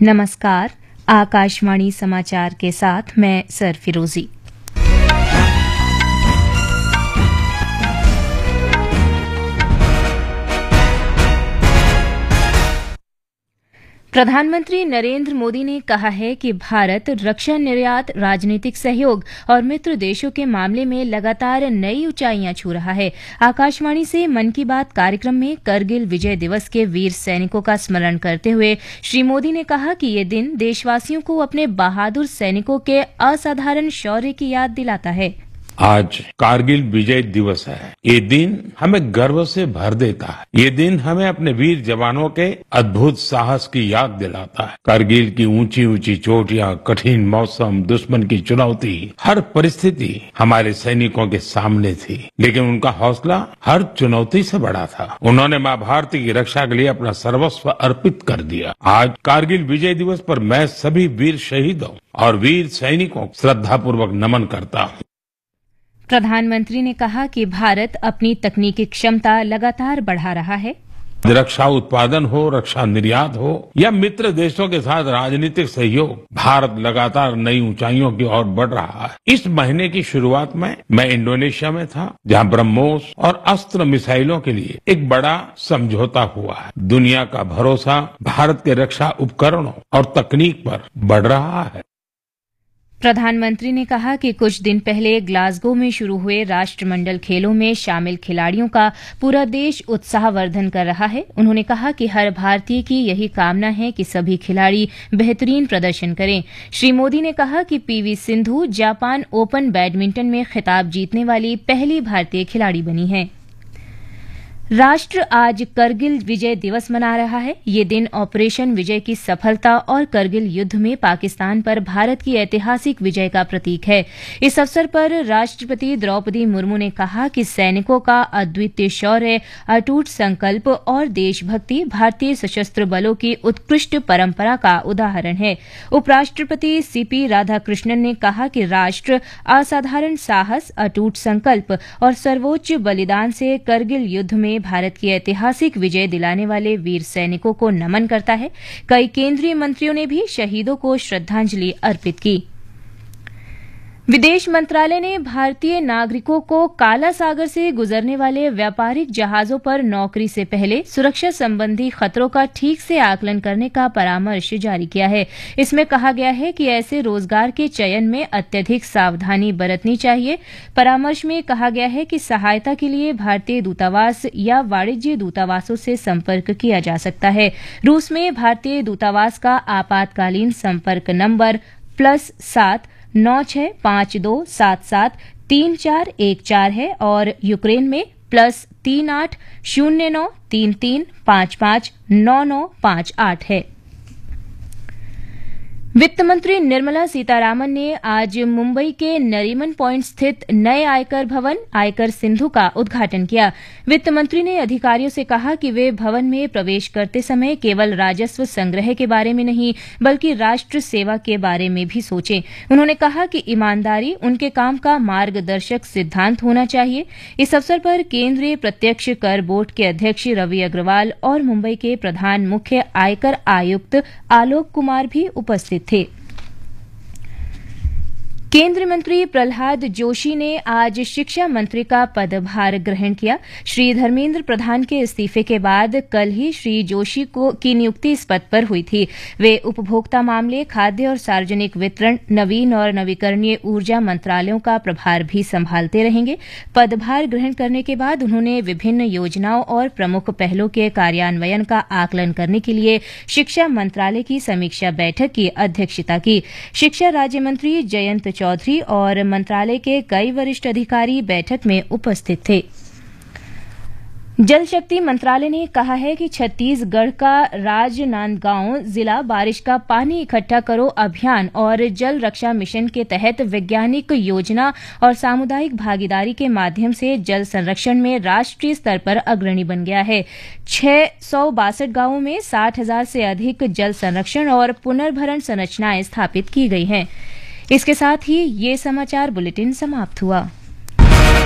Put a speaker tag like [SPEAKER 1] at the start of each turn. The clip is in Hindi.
[SPEAKER 1] नमस्कार, आकाशवाणी समाचार के साथ मैं सरफिरोजी। प्रधानमंत्री नरेंद्र मोदी ने कहा है कि भारत रक्षा निर्यात, राजनीतिक सहयोग और मित्र देशों के मामले में लगातार नई ऊंचाइयां छू रहा है। आकाशवाणी से मन की बात कार्यक्रम में करगिल विजय दिवस के वीर सैनिकों का स्मरण करते हुए श्री मोदी ने कहा कि ये दिन देशवासियों को अपने बहादुर सैनिकों के असाधारण शौर्य की याद दिलाता है।
[SPEAKER 2] आज कारगिल विजय दिवस है। ये दिन हमें गर्व से भर देता है। ये दिन हमें अपने वीर जवानों के अद्भुत साहस की याद दिलाता है। कारगिल की ऊंची ऊंची चोटियां, कठिन मौसम, दुश्मन की चुनौती, हर परिस्थिति हमारे सैनिकों के सामने थी, लेकिन उनका हौसला हर चुनौती से बड़ा था। उन्होंने मां भारती की रक्षा के लिए अपना सर्वस्व अर्पित कर दिया। आज कारगिल विजय दिवस पर मैं सभी वीर शहीदों और वीर सैनिकों को श्रद्धापूर्वक नमन करता हूँ।
[SPEAKER 1] प्रधानमंत्री ने कहा कि भारत अपनी तकनीकी क्षमता लगातार बढ़ा रहा है।
[SPEAKER 2] रक्षा उत्पादन हो, रक्षा निर्यात हो या मित्र देशों के साथ राजनीतिक सहयोग, भारत लगातार नई ऊंचाइयों की ओर बढ़ रहा है। इस महीने की शुरुआत में मैं इंडोनेशिया में था, जहां ब्रह्मोस और अस्त्र मिसाइलों के लिए एक बड़ा समझौता हुआ है। दुनिया का भरोसा भारत के रक्षा उपकरणों और तकनीक पर बढ़ रहा है।
[SPEAKER 1] प्रधानमंत्री ने कहा कि कुछ दिन पहले ग्लासगो में शुरू हुए राष्ट्रमंडल खेलों में शामिल खिलाड़ियों का पूरा देश उत्साहवर्धन कर रहा है। उन्होंने कहा कि हर भारतीय की यही कामना है कि सभी खिलाड़ी बेहतरीन प्रदर्शन करें। श्री मोदी ने कहा कि PV Sindhu Japan open badminton में खिताब जीतने वाली पहली भारतीय खिलाड़ी बनी हैं। राष्ट्र आज करगिल विजय दिवस मना रहा है। ये दिन ऑपरेशन विजय की सफलता और करगिल युद्ध में पाकिस्तान पर भारत की ऐतिहासिक विजय का प्रतीक है। इस अवसर पर राष्ट्रपति द्रौपदी मुर्मू ने कहा कि सैनिकों का अद्वितीय शौर्य, अटूट संकल्प और देशभक्ति भारतीय सशस्त्र बलों की उत्कृष्ट परंपरा का उदाहरण है। उपराष्ट्रपति सीपी राधाकृष्णन ने कहा कि राष्ट्र असाधारण साहस, अटूट संकल्प और सर्वोच्च बलिदान से करगिल युद्ध में भारत की ऐतिहासिक विजय दिलाने वाले वीर सैनिकों को नमन करता है। कई केंद्रीय मंत्रियों ने भी शहीदों को श्रद्धांजलि अर्पित की। विदेश मंत्रालय ने भारतीय नागरिकों को काला सागर से गुजरने वाले व्यापारिक जहाजों पर नौकरी से पहले सुरक्षा संबंधी खतरों का ठीक से आकलन करने का परामर्श जारी किया है। इसमें कहा गया है कि ऐसे रोजगार के चयन में अत्यधिक सावधानी बरतनी चाहिए। परामर्श में कहा गया है कि सहायता के लिए भारतीय दूतावास या वाणिज्य दूतावासों से संपर्क किया जा सकता है। रूस में भारतीय दूतावास का आपातकालीन संपर्क नंबर +7 9652773414 है और यूक्रेन में +38 09 33 55 9958 है। वित्त मंत्री निर्मला सीतारामन ने आज मुंबई के नरीमन पॉइंट स्थित नए आयकर भवन आयकर सिंधु का उद्घाटन किया। वित्त मंत्री ने अधिकारियों से कहा कि वे भवन में प्रवेश करते समय केवल राजस्व संग्रह के बारे में नहीं बल्कि राष्ट्र सेवा के बारे में भी सोचें। उन्होंने कहा कि ईमानदारी उनके काम का मार्गदर्शक सिद्धांत होना चाहिए। इस अवसर पर केंद्रीय प्रत्यक्ष कर बोर्ड के अध्यक्ष रवि अग्रवाल और मुंबई के प्रधान मुख्य आयकर आयुक्त आलोक कुमार भी उपस्थित थे। केंद्रीय मंत्री प्रहलाद जोशी ने आज शिक्षा मंत्री का पदभार ग्रहण किया। श्री धर्मेंद्र प्रधान के इस्तीफे के बाद कल ही श्री जोशी की नियुक्ति इस पद पर हुई थी। वे उपभोक्ता मामले, खाद्य और सार्वजनिक वितरण, नवीन और नवीकरणीय ऊर्जा मंत्रालयों का प्रभार भी संभालते रहेंगे। पदभार ग्रहण करने के बाद उन्होंने विभिन्न योजनाओं और प्रमुख पहलों के कार्यान्वयन का आकलन करने के लिए शिक्षा मंत्रालय की समीक्षा बैठक की अध्यक्षता की। शिक्षा राज्य मंत्री जयंत चौधरी और मंत्रालय के कई वरिष्ठ अधिकारी बैठक में उपस्थित थे। जल शक्ति मंत्रालय ने कहा है कि छत्तीसगढ़ का राजनांदगांव जिला बारिश का पानी इकट्ठा करो अभियान और जल रक्षा मिशन के तहत वैज्ञानिक योजना और सामुदायिक भागीदारी के माध्यम से जल संरक्षण में राष्ट्रीय स्तर पर अग्रणी बन गया है। 662 गांवों में 60,000 से अधिक जल संरक्षण और पुनर्भरण संरचनाएं स्थापित की गई हैं। इसके साथ ही ये समाचार बुलेटिन समाप्त हुआ।